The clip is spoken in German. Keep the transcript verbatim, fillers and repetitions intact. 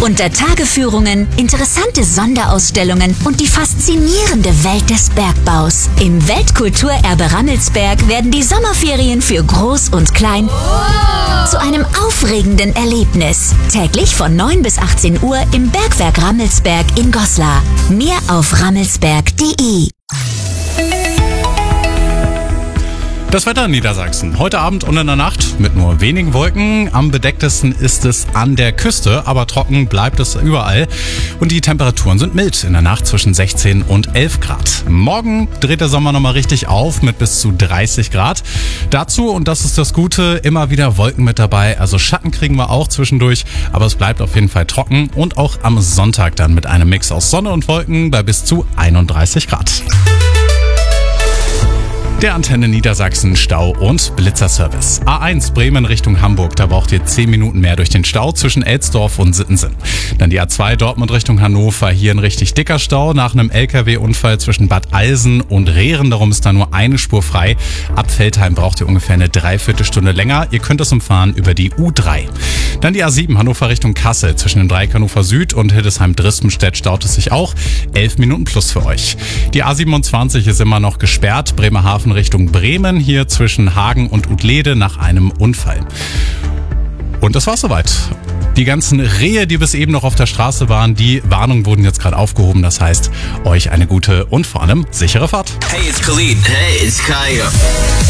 Unter-Tage-Führungen, interessante Sonderausstellungen und die faszinierende Welt des Bergbaus. Im Weltkulturerbe Rammelsberg werden die Sommerferien für Groß und Klein zu einem aufregenden Erlebnis. Täglich von neun bis achtzehn Uhr im Bergwerk Rammelsberg in Goslar. Mehr auf rammelsberg punkt de. Das Wetter in Niedersachsen. Heute Abend und in der Nacht mit nur wenigen Wolken. Am bedecktesten ist es an der Küste, aber trocken bleibt es überall. Und die Temperaturen sind mild. In der Nacht zwischen sechzehn und elf Grad. Morgen dreht der Sommer nochmal richtig auf mit bis zu dreißig Grad. Dazu, und das ist das Gute, immer wieder Wolken mit dabei. Also Schatten kriegen wir auch zwischendurch. Aber es bleibt auf jeden Fall trocken. Und auch am Sonntag dann mit einem Mix aus Sonne und Wolken bei bis zu einunddreißig Grad. Der Antenne Niedersachsen Stau- und Blitzerservice. A eins Bremen Richtung Hamburg, da braucht ihr zehn Minuten mehr durch den Stau zwischen Elsdorf und Sittensen. Dann die A zwei Dortmund Richtung Hannover, hier ein richtig dicker Stau nach einem L K W-Unfall zwischen Bad Eilsen und Rehren. Darum ist da nur eine Spur frei. Ab Veltheim braucht ihr ungefähr eine Dreiviertelstunde länger. Ihr könnt es umfahren über die U drei. Dann die A sieben Hannover Richtung Kassel. Zwischen dem Dreieck Hannover Süd und Hildesheim-Drispenstedt staut es sich auch. elf Minuten plus für euch. Die A siebenundzwanzig ist immer noch gesperrt. Bremerhaven Richtung Bremen, hier zwischen Hagen und Utlede nach einem Unfall. Und das war's soweit. Die ganzen Rehe, die bis eben noch auf der Straße waren, die Warnungen wurden jetzt gerade aufgehoben. Das heißt, euch eine gute und vor allem sichere Fahrt. Hey, it's Khalid. Hey, it's Kaya.